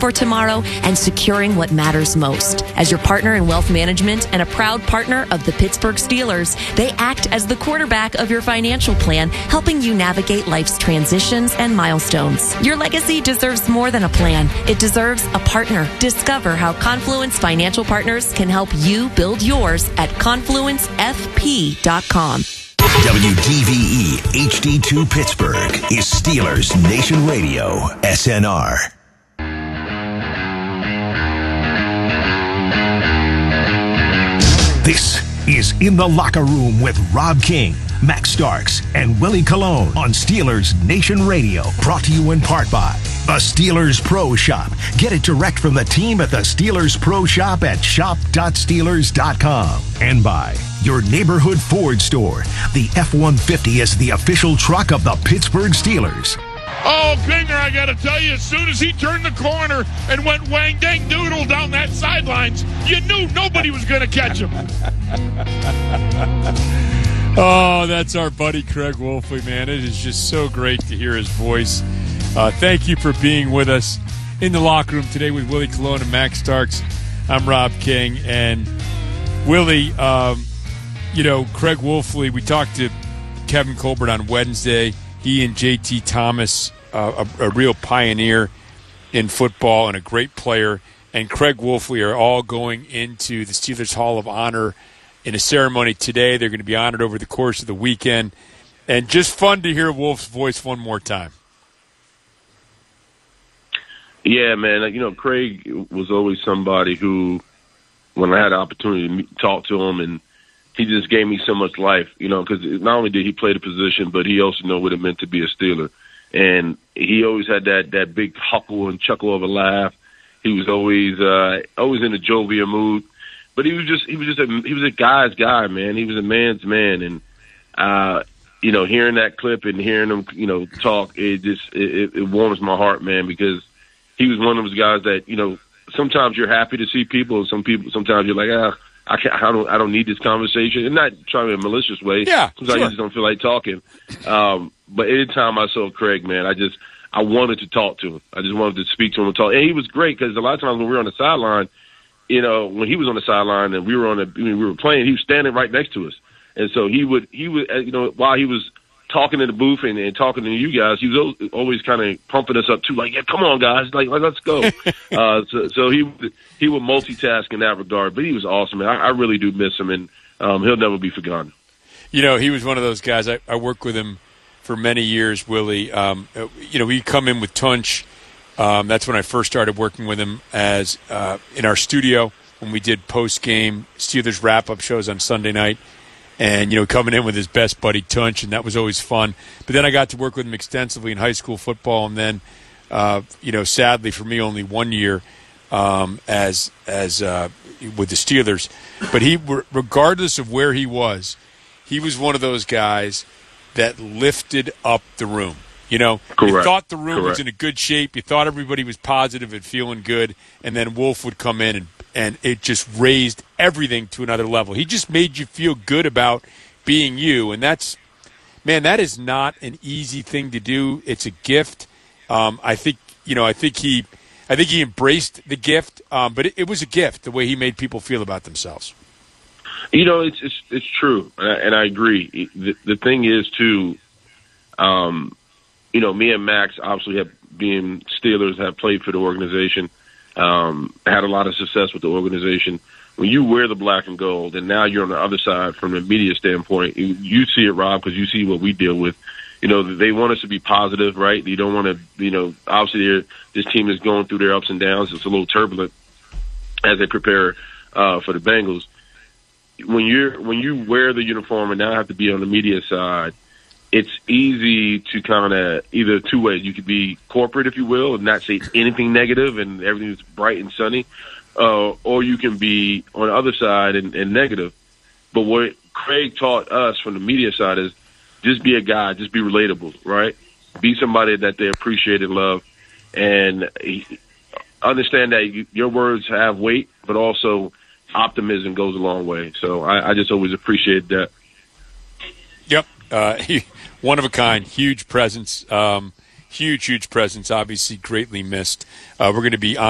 for tomorrow and securing what matters most. As your partner in wealth management and a proud partner of the Pittsburgh Steelers, they act as the quarterback of your financial plan, helping you navigate life's transitions and milestones. Your legacy deserves more than a plan. It deserves a partner. Discover how Confluence Financial Partners can help you build yours at confluencefp.com. WDVE HD2 Pittsburgh is Steelers Nation Radio, SNR. This is In the Locker Room with Rob King, Max Starks, and Willie Colon on Steelers Nation Radio. Brought to you in part by the Steelers Pro Shop. Get it direct from the team at the Steelers Pro Shop at shop.steelers.com. And by your neighborhood Ford store. The F-150 is the official truck of the Pittsburgh Steelers. Oh, Kinger, I got to tell you, as soon as he turned the corner and went wang-dang-doodle down that sidelines, you knew nobody was going to catch him. Oh, that's our buddy Craig Wolfley, man. It is just so great to hear his voice. Thank you for being with us in the locker room today with Willie Colon and Max Starks. I'm Rob King. And Willie, Craig Wolfley, we talked to Kevin Colbert on Wednesday. He and J.T. Thomas, a real pioneer in football and a great player, and Craig Wolfley are all going into the Steelers Hall of Honor in a ceremony today. They're going to be honored over the course of the weekend. And just fun to hear Wolf's voice one more time. Yeah, man. Craig was always somebody who, when I had the opportunity to talk to him, and he just gave me so much life, because not only did he play the position, but he also knew what it meant to be a Steeler. And he always had that big huckle and chuckle of a laugh. He was always in a jovial mood. But he was a guy's guy, man. He was a man's man. And, hearing that clip and hearing him, talk, it warms my heart, man, because he was one of those guys that, sometimes you're happy to see people. Sometimes you're like, I don't need this conversation. And not trying in a malicious way. Yeah, sometimes I just don't feel like talking. But anytime I saw Craig, man, I wanted to talk to him. I just wanted to speak to him and talk. And he was great because a lot of times when we were on the sideline, when he was on the sideline and we were playing, he was standing right next to us. And so he would, while he was talking in the booth and talking to you guys, he was always kind of pumping us up too, like, yeah, come on, guys, like let's go. So he would multitask in that regard, but he was awesome, man. I really do miss him, and he'll never be forgotten. He was one of those guys. I worked with him for many years, Willie. He'd come in with Tunch. That's when I first started working with him as in our studio when we did post-game Steelers wrap-up shows on Sunday night. And, coming in with his best buddy Tunch, and that was always fun. But then I got to work with him extensively in high school football, and then, sadly for me, only 1 year as with the Steelers. But regardless of where he was one of those guys that lifted up the room. Correct. You thought the room was in a good shape. You thought everybody was positive and feeling good, and then Wolf would come in and it just raised everything to another level. He just made you feel good about being you, and that is not an easy thing to do. It's a gift. I think he embraced the gift, but it was a gift the way he made people feel about themselves. It's true, and I agree. The thing is too, me and Max obviously being Steelers have played for the organization. Had a lot of success with the organization. When you wear the black and gold, and now you're on the other side from the media standpoint, you see it, Rob, because you see what we deal with. They want us to be positive, right? You don't want to, obviously this team is going through their ups and downs. It's a little turbulent as they prepare for the Bengals. When you wear the uniform and now have to be on the media side, it's easy to kind of either two ways. You could be corporate, if you will, and not say anything negative and everything's bright and sunny, or you can be on the other side and negative. But what Craig taught us from the media side is just be a guy, just be relatable, right? Be somebody that they appreciate and love, and understand that your words have weight, but also optimism goes a long way. So I just always appreciate that. Yep. One of a kind, huge presence, huge presence, obviously greatly missed. We're going to be on